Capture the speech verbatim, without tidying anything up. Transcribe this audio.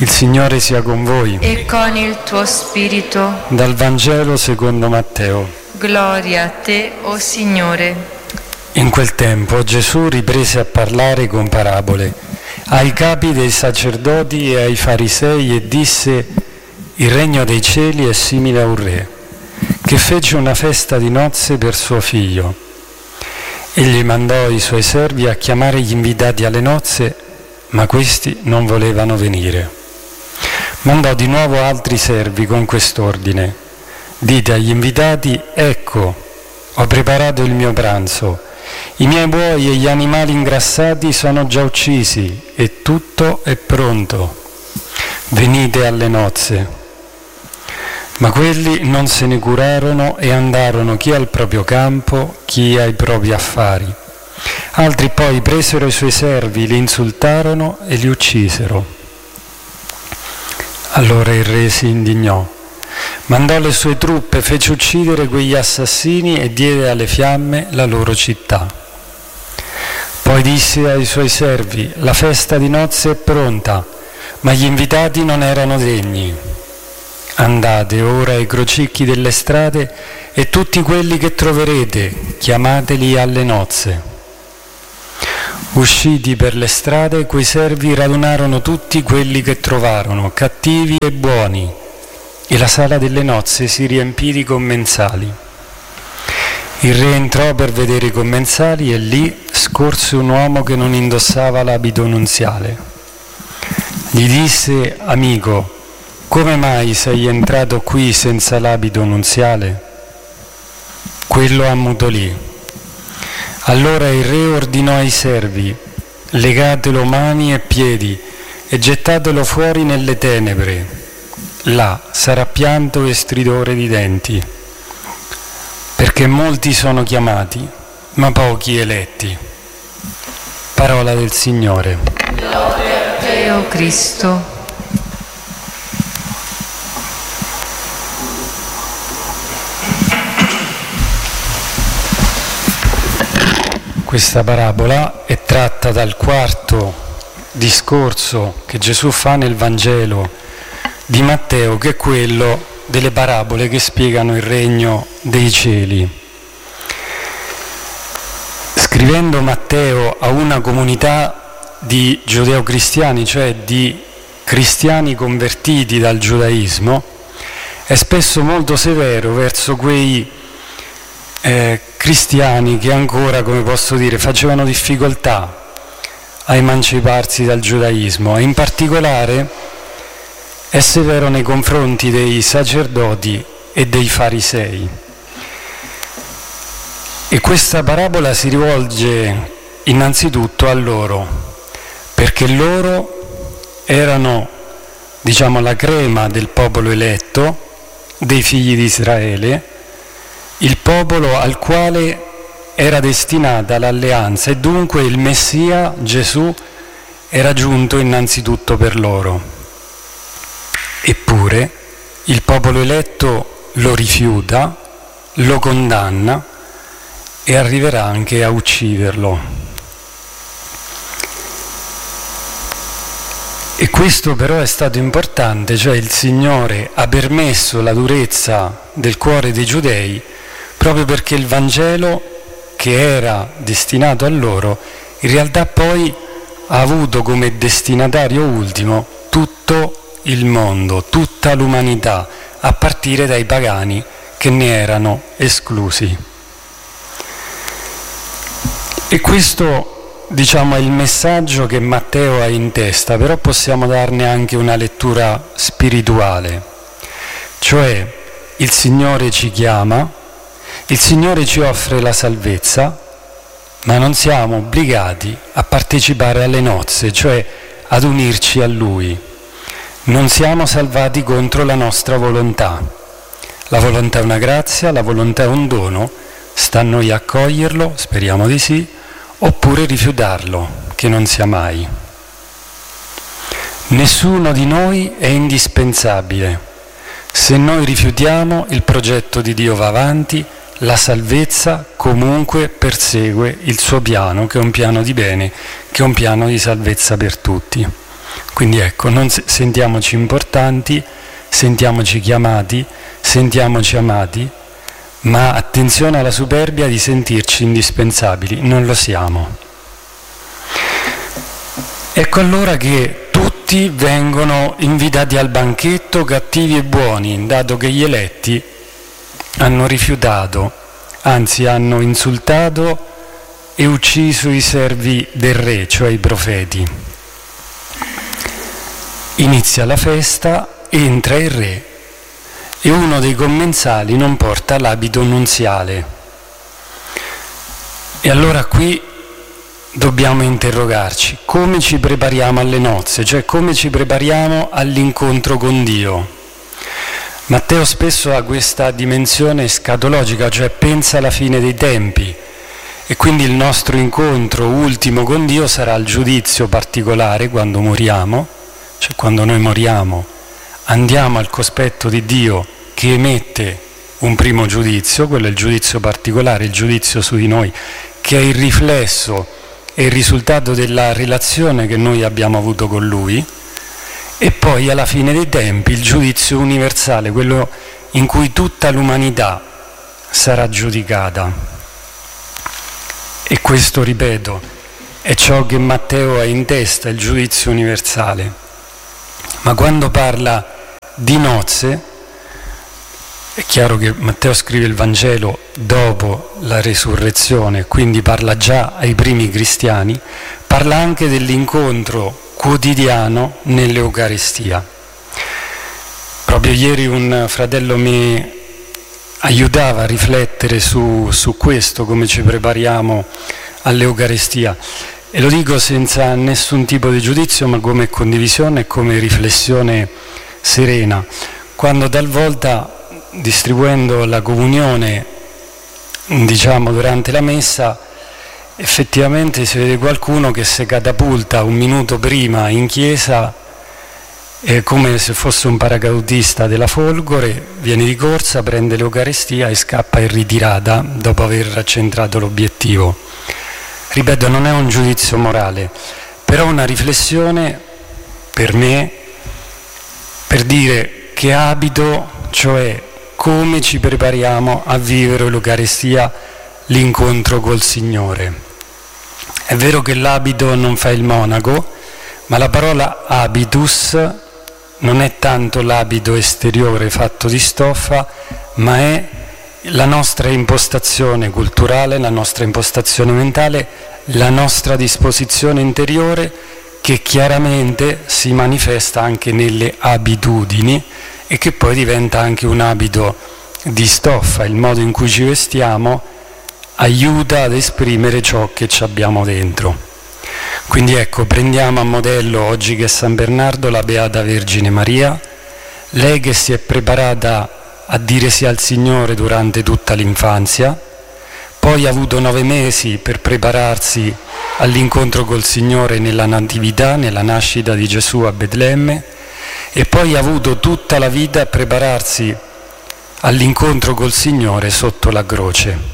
Il Signore sia con voi. E con il tuo spirito. Dal Vangelo secondo Matteo. Gloria a te, o Signore. In quel tempo Gesù riprese a parlare con parabole ai capi dei sacerdoti e ai farisei e disse: il regno dei cieli è simile a un re che fece una festa di nozze per suo figlio. Egli mandò i suoi servi a chiamare gli invitati alle nozze, ma questi non volevano venire. Mandò di nuovo altri servi con quest'ordine: dite agli invitati: ecco, ho preparato il mio pranzo, i miei buoi e gli animali ingrassati sono già uccisi e tutto è pronto. Venite alle nozze. Ma quelli non se ne curarono e andarono chi al proprio campo, chi ai propri affari. Altri poi presero i suoi servi, li insultarono e li uccisero. Allora il re si indignò, mandò le sue truppe, fece uccidere quegli assassini e diede alle fiamme la loro città. Poi disse ai suoi servi: la festa di nozze è pronta, ma gli invitati non erano degni. Andate ora ai crocicchi delle strade e tutti quelli che troverete, chiamateli alle nozze. Usciti per le strade, quei servi radunarono tutti quelli che trovarono, cattivi e buoni, e la sala delle nozze si riempì di commensali. Il re entrò per vedere i commensali e lì scorse un uomo che non indossava l'abito nunziale. Gli disse: amico, come mai sei entrato qui senza l'abito nunziale? Quello ammutolì. Allora il re ordinò ai servi: legatelo mani e piedi e gettatelo fuori nelle tenebre. Là sarà pianto e stridore di denti, perché molti sono chiamati, ma pochi eletti. Parola del Signore. Gloria a te, o Cristo. Questa parabola è tratta dal quarto discorso che Gesù fa nel Vangelo di Matteo, che è quello delle parabole che spiegano il regno dei cieli. Scrivendo Matteo a una comunità di giudeo-cristiani, cioè di cristiani convertiti dal giudaismo, è spesso molto severo verso quei eh, cristiani che ancora, come posso dire, facevano difficoltà a emanciparsi dal giudaismo, e in particolare è severo nei confronti dei sacerdoti e dei farisei. E questa parabola si rivolge innanzitutto a loro, perché loro erano, diciamo, la crema del popolo eletto, dei figli di Israele, il popolo al quale era destinata l'alleanza, e dunque il Messia, Gesù, era giunto innanzitutto per loro. Eppure il popolo eletto lo rifiuta, lo condanna e arriverà anche a ucciderlo. E questo però è stato importante, cioè il Signore ha permesso la durezza del cuore dei giudei proprio perché il Vangelo, che era destinato a loro, in realtà poi ha avuto come destinatario ultimo tutto il mondo, tutta l'umanità, a partire dai pagani che ne erano esclusi. E questo, diciamo, è il messaggio che Matteo ha in testa, però possiamo darne anche una lettura spirituale, cioè il Signore ci chiama, il Signore ci offre la salvezza, ma non siamo obbligati a partecipare alle nozze, cioè ad unirci a Lui. Non siamo salvati contro la nostra volontà. La volontà è una grazia, la volontà è un dono, sta a noi accoglierlo, speriamo di sì, oppure rifiutarlo, che non sia mai. Nessuno di noi è indispensabile. Se noi rifiutiamo, il progetto di Dio va avanti, la salvezza comunque persegue il suo piano, che è un piano di bene, che è un piano di salvezza per tutti. Quindi ecco, non sentiamoci importanti, sentiamoci chiamati, sentiamoci amati, ma attenzione alla superbia di sentirci indispensabili, non lo siamo. Ecco allora che tutti vengono invitati al banchetto, cattivi e buoni, dato che gli eletti hanno rifiutato, anzi hanno insultato e ucciso i servi del re, cioè i profeti. Inizia la festa, entra il re e uno dei commensali non porta l'abito nunziale. E allora qui dobbiamo interrogarci, come ci prepariamo alle nozze, cioè come ci prepariamo all'incontro con Dio. Matteo spesso ha questa dimensione escatologica, cioè pensa alla fine dei tempi, e quindi il nostro incontro ultimo con Dio sarà il giudizio particolare quando moriamo, cioè quando noi moriamo andiamo al cospetto di Dio che emette un primo giudizio, quello è il giudizio particolare, il giudizio su di noi, che è il riflesso e il risultato della relazione che noi abbiamo avuto con Lui, e poi alla fine dei tempi il giudizio universale, quello in cui tutta l'umanità sarà giudicata. E questo, ripeto, è ciò che Matteo ha in testa, il giudizio universale. Ma quando parla di nozze, è chiaro che Matteo scrive il Vangelo dopo la resurrezione, quindi parla già ai primi cristiani, parla anche dell'incontro quotidiano nell'Eucaristia. Proprio ieri un fratello mi aiutava a riflettere su, su questo, come ci prepariamo all'Eucaristia, e lo dico senza nessun tipo di giudizio, ma come condivisione e come riflessione serena. Quando talvolta, distribuendo la comunione, diciamo durante la messa, effettivamente si vede qualcuno che si catapulta un minuto prima in chiesa, è come se fosse un paracadutista della Folgore, viene di corsa, prende l'Eucaristia e scappa in ritirata dopo aver raccentrato l'obiettivo. Ripeto, non è un giudizio morale, però una riflessione per me, per dire che abito, cioè come ci prepariamo a vivere l'Eucaristia, l'incontro col Signore. È vero che l'abito non fa il monaco, ma la parola habitus non è tanto l'abito esteriore fatto di stoffa, ma è la nostra impostazione culturale, la nostra impostazione mentale, la nostra disposizione interiore, che chiaramente si manifesta anche nelle abitudini e che poi diventa anche un abito di stoffa. Il modo in cui ci vestiamo aiuta ad esprimere ciò che ci abbiamo dentro. Quindi ecco, prendiamo a modello oggi che è San Bernardo la Beata Vergine Maria, lei che si è preparata a dire sì al Signore durante tutta l'infanzia, poi ha avuto nove mesi per prepararsi all'incontro col Signore nella natività, nella nascita di Gesù a Betlemme, e poi ha avuto tutta la vita a prepararsi all'incontro col Signore sotto la croce.